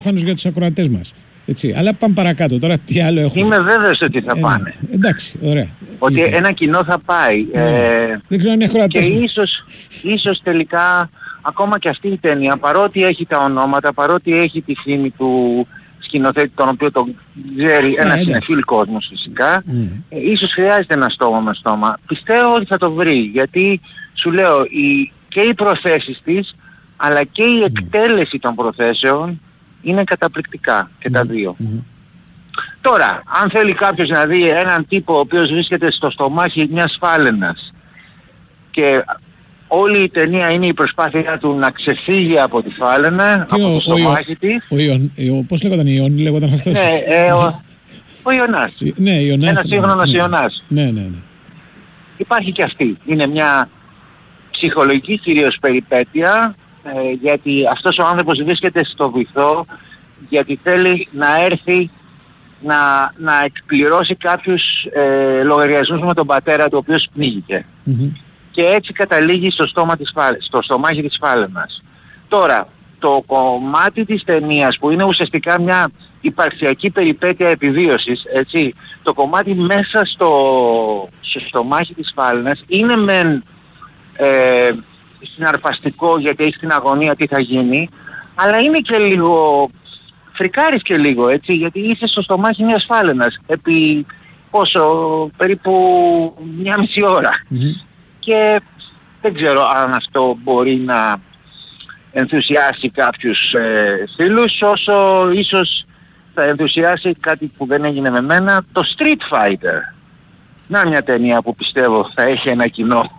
προφανώς για τους ακροατές μας. Έτσι. Αλλά πάμε παρακάτω. Τώρα τι άλλο έχουμε. Είμαι βέβαιος ότι θα πάνε. Εντάξει, ωραία. Ότι λοιπόν, ένα κοινό θα πάει. δεν ξέρω αν είναι ακροατές. Και ίσως τελικά ακόμα και αυτή η ταινία, παρότι έχει τα ονόματα, παρότι έχει τη φήμη του σκηνοθέτη, τον οποίο τον ξέρει ένα συνεφίλ κόσμος φυσικά, ίσως χρειάζεται ένα στόμα με στόμα. Πιστεύω ότι θα το βρει, γιατί σου λέω και οι προθέσεις της, αλλά και η εκτέλεση των προθέσεων είναι καταπληκτικά και τα δύο. Τώρα, αν θέλει κάποιος να δει έναν τύπο ο οποίος βρίσκεται στο στομάχι μιας φάλαινας και όλη η ταινία είναι η προσπάθεια του να ξεφύγει από τη φάλαινα, από το στομάχι της. Πώς λέγονταν Ιόνι, λέγονταν αυτός. Ναι, ο Ιωνάς. Ναι, Ιωνάς. Ένας σύγχρονος Ιωνάς. Ναι. Υπάρχει και αυτή. Είναι μια ψυχολογική κυρίως περιπέτεια, γιατί αυτός ο άνθρωπος βρίσκεται στο βυθό, γιατί θέλει να έρθει να εκπληρώσει κάποιους λογαριασμούς με τον πατέρα του, ο οποίος πνίγηκε. Και έτσι καταλήγει στο στομάχι της φάλαινας. Τώρα, το κομμάτι της ταινίας που είναι ουσιαστικά μια υπαρξιακή περιπέτεια επιβίωσης, έτσι, το κομμάτι μέσα στο στομάχι της φάλαινας είναι μεν συναρπαστικό, γιατί έχει την αγωνία τι θα γίνει, αλλά είναι και λίγο, φρικάρεις και λίγο, έτσι, γιατί είσαι στο στομάχι μιας φάλαινας επί περίπου 1,5 ώρα. Και δεν ξέρω αν αυτό μπορεί να ενθουσιάσει κάποιους φίλους, όσο ίσως θα ενθουσιάσει κάτι που δεν έγινε με μένα, το Street Fighter. Να μια ταινία που πιστεύω θα έχει ένα κοινό,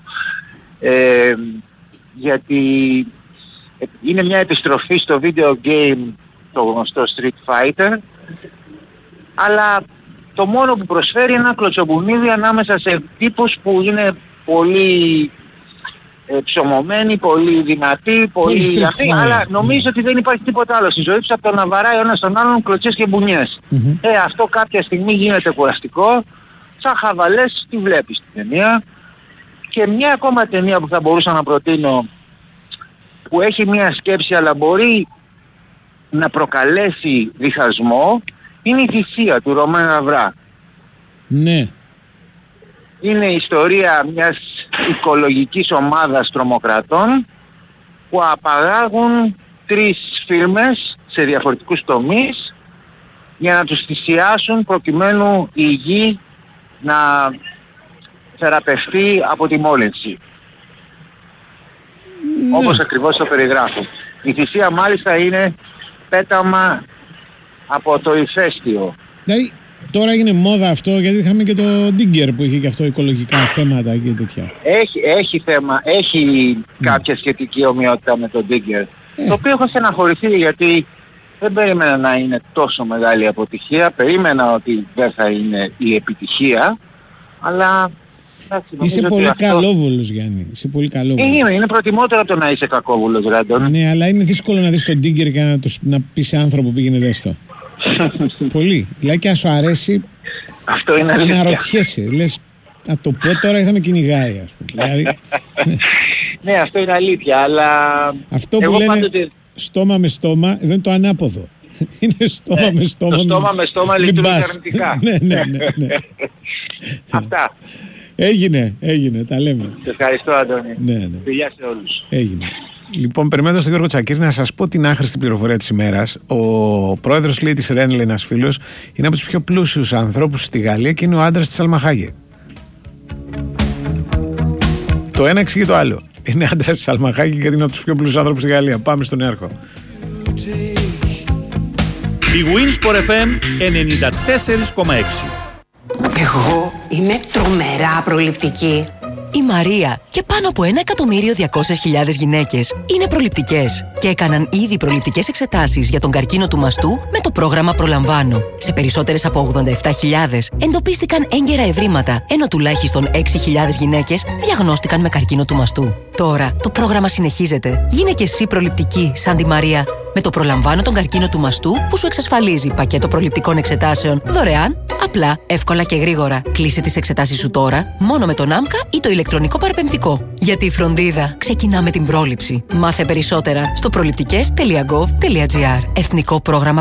γιατί είναι μια επιστροφή στο video game, το γνωστό Street Fighter, αλλά το μόνο που προσφέρει είναι ένα κλωτσομπουνίδι ανάμεσα σε τύπους που είναι πολύ ψωμωμένοι, πολύ δυνατοί, πολύ αυτοί, αλλά νομίζω ότι δεν υπάρχει τίποτα άλλο στη ζωή τους από το να βαράει ο ένας τον άλλον κλωτσιές και μπουνιές. Αυτό κάποια στιγμή γίνεται κουραστικό, σαν χαβαλές τη βλέπεις την ταινία. Και μια ακόμα ταινία που θα μπορούσα να προτείνω, που έχει μια σκέψη αλλά μπορεί να προκαλέσει διχασμό, είναι η Θυσία του Ρωμαίου Αβρά. Ναι. Είναι η ιστορία μιας οικολογικής ομάδας τρομοκρατών που απαγάγουν 3 φίρμες σε διαφορετικούς τομείς για να τους θυσιάσουν προκειμένου η γη να θεραπευτεί από τη μόλυνση. Όπως ακριβώς το περιγράφω. Η θυσία μάλιστα είναι πέταμα από το ηφαίστειο. Δηλαδή τώρα έγινε μόδα αυτό, γιατί είχαμε και το Digger που είχε και αυτό οικολογικά θέματα και τέτοια. Έχει θέμα, έχει κάποια σχετική ομοιότητα με το Digger. Το οποίο έχω στεναχωρηθεί, γιατί δεν περίμενα να είναι τόσο μεγάλη αποτυχία. Περίμενα ότι δεν θα είναι η επιτυχία, αλλά... Είσαι πολύ καλόβουλος, Γιάννη. Είσαι πολύ καλόβουλος. Είναι προτιμότερο από το να είσαι κακόβουλος, Ράντον. Ναι, αλλά είναι δύσκολο να δεις τον Digger και να πεις σε άνθρωπο που πήγαινε δέστο. Πολύ. Δηλαδή και αν σου αρέσει, αυτό είναι αλήθεια. Αναρωτιέσαι. Λες, να το πω τώρα ή θα με κυνηγάει, ας πούμε. Δηλαδή... Ναι, αυτό είναι αλήθεια, αλλά... Αυτό που λένε πάντοτε... στόμα με στόμα, δεν είναι το ανάποδο. Είναι στόμα με στόμα. Το στόμα με στόμα λειτουργεί αρνητικά. Ναι. Αυτά. Έγινε, τα λέμε. Σε ευχαριστώ, Αντώνη. Ναι. Φιλιά σε όλους. Έγινε. Λοιπόν, περιμένοντας τον Γιώργο Τσακίρη να σας πω την άχρηστη πληροφορία της ημέρας. Ο πρόεδρος, λέει, της Ρένλ, ένας φίλος, είναι από τους πιο πλούσιους ανθρώπους στη Γαλλία και είναι ο άντρας της Σαλμαχάγε. Το ένα εξηγεί το άλλο. Είναι άντρας της Σαλμαχάγε γιατί είναι από τους πιο πλούσιους άνθρωπους στη Γαλλία. Πάμε στον Νέαρχο. Η Winsport FM 94,6. Εγώ είμαι τρομερά προληπτική. Η Μαρία και πάνω από 1.200.000 γυναίκες είναι προληπτικές και έκαναν ήδη προληπτικές εξετάσεις για τον καρκίνο του μαστού με το πρόγραμμα Προλαμβάνω. Σε περισσότερες από 87.000 εντοπίστηκαν έγκαιρα ευρήματα, ενώ τουλάχιστον 6.000 γυναίκες διαγνώστηκαν με καρκίνο του μαστού. Τώρα το πρόγραμμα συνεχίζεται. Γίνε και εσύ προληπτική σαν τη Μαρία. Με το Προλαμβάνω τον καρκίνο του μαστού που σου εξασφαλίζει πακέτο προληπτικών εξετάσεων δωρεάν, απλά, εύκολα και γρήγορα. Κλείσε τις εξετάσεις σου τώρα, μόνο με τον ΆΜΚΑ ή το ηλεκτρονικό παραπεμптικό. Γιατί η φροντίδα ξεκινά με την πρόληψη. Μάθε περισσότερα στο προληπτικές.gov.gr. Εθνικό πρόγραμμα